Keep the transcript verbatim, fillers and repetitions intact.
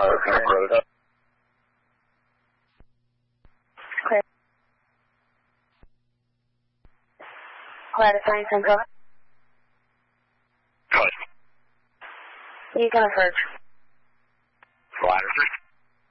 Uh, can I quote it up? Clear. Clear to three Central. Cut. You can approach. Ladder.